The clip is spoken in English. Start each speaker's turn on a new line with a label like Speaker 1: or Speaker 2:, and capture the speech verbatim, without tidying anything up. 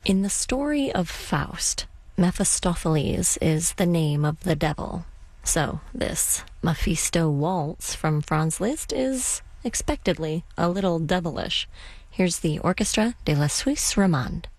Speaker 1: In the story of Faust, Mephistopheles is the name of the devil. So this Mephisto waltz from Franz Liszt is expectedly a little devilish. Here's the Orchestra de la Suisse Romande.